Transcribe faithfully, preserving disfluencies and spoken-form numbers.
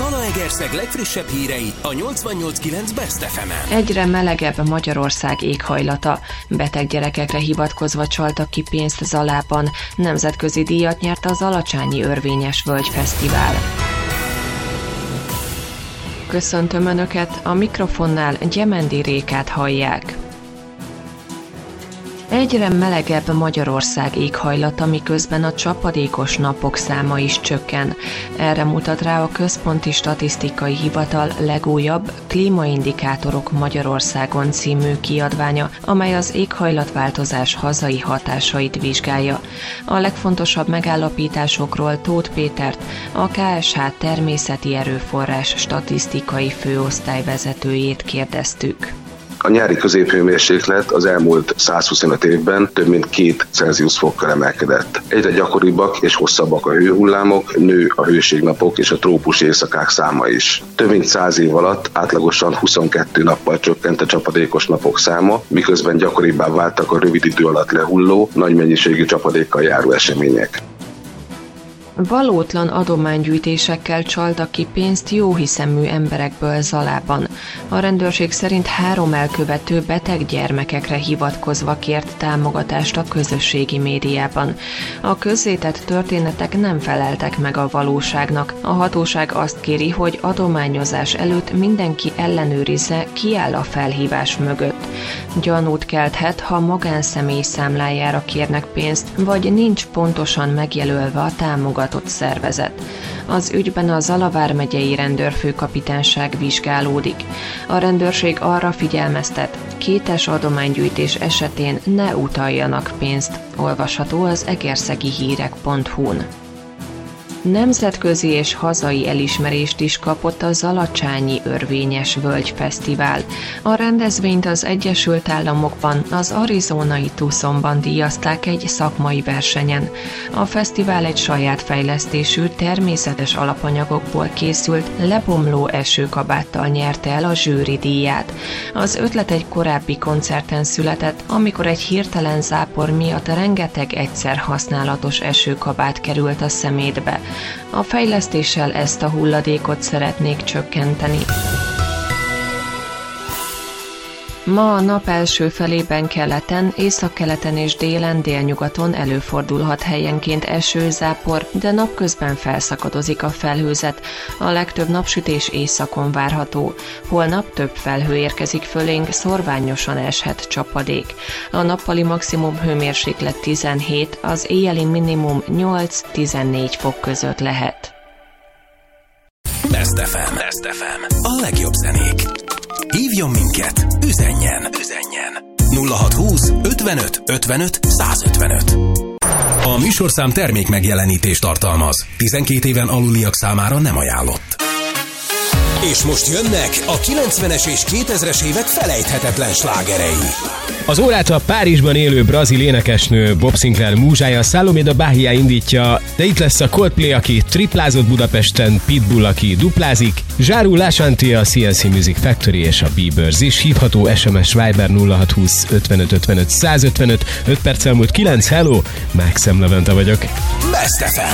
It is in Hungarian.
Zalaegerszeg legfrissebb hírei a nyolcvannyolc kilenc Best ef emen. Egyre melegebb Magyarország éghajlata. Beteg gyerekekre hivatkozva csaltak ki pénzt Zalában. Nemzetközi díjat nyert az Alacsányi Örvényes Völgy Fesztivál. Köszöntöm Önöket, a mikrofonnál Gyemendi Rékát hallják. Egyre melegebb Magyarország éghajlata, miközben a csapadékos napok száma is csökken. Erre mutat rá a Központi Statisztikai Hivatal legújabb Klímaindikátorok Magyarországon című kiadványa, amely az éghajlatváltozás hazai hatásait vizsgálja. A legfontosabb megállapításokról Tóth Pétert, a ká es há természeti erőforrás statisztikai főosztályvezetőjét kérdeztük. A nyári középhőmérséklet az elmúlt százhuszonöt évben több mint két Celsius fokkal emelkedett. Egyre gyakoribbak és hosszabbak a hőhullámok, nő a hőségnapok és a trópusi éjszakák száma is. Több mint száz év alatt átlagosan huszonkettő nappal csökkent a csapadékos napok száma, miközben gyakoribbá váltak a rövid idő alatt lehulló, nagy mennyiségű csapadékkal járó események. Valótlan adománygyűjtésekkel csaltak ki pénzt jóhiszemű emberekből Zalában. A rendőrség szerint három elkövető beteg gyermekekre hivatkozva kért támogatást a közösségi médiában. A közzétett történetek nem feleltek meg a valóságnak. A hatóság azt kéri, hogy adományozás előtt mindenki ellenőrizze, ki áll a felhívás mögött. Gyanút kelthet, ha magánszemély számlájára kérnek pénzt, vagy nincs pontosan megjelölve a támogatás szervezet. Az ügyben a Zala vármegyei rendőrfőkapitányság vizsgálódik. A rendőrség arra figyelmeztet, kétes adománygyűjtés esetén ne utaljanak pénzt, olvasható az egerszegi hírek pont hu-n. Nemzetközi és hazai elismerést is kapott az Alacsányi Örvényes Völgy Fesztivál. A rendezvényt az Egyesült Államokban, az arizonai Tucsonban díjazták egy szakmai versenyen. A fesztivál egy saját fejlesztésű, természetes alapanyagokból készült, lebomló esőkabáttal nyerte el a zsűri díját. Az ötlet egy korábbi koncerten született, amikor egy hirtelen zápor miatt rengeteg egyszer használatos esőkabát került a szemétbe. A fejlesztéssel ezt a hulladékot szeretnék csökkenteni. Ma a nap első felében keleten, északkeleten és délen délnyugaton előfordulhat helyenként esőzápor, de napközben felszakadozik a felhőzet. A legtöbb napsütés északon várható. Holnap több felhő érkezik fölénk, szorványosan eshet csapadék. A nappali maximum hőmérséklet tizenhét, az éjjeli minimum nyolc-tizennégy fok között lehet. Best ef em. Best ef em. A legjobb zenék. Hívjon minket, üzenjen, üzenjen. nulla hatszázhúsz ötvenöt ötvenöt százötvenöt. A műsorszám termék megjelenítést tartalmaz. tizenkét éven aluliak számára nem ajánlott. És most jönnek a kilencvenes és kétezres évek felejthetetlen slágerei. Az órát a Párizsban élő brazil énekesnő Bob Sinclair múzsája Salomé da Bahia indítja, de itt lesz a Coldplay, aki triplázott Budapesten, Pitbull, aki duplázik, Zsáru Lásánti, a cé en cé Music Factory és a Bieberz is, hívható es em es Viber nulla hatszázhúsz ötvenöt ötvenöt százötvenöt, öt perc elmúlt kilenc, hello, Maxim Levente vagyok. Best ef em.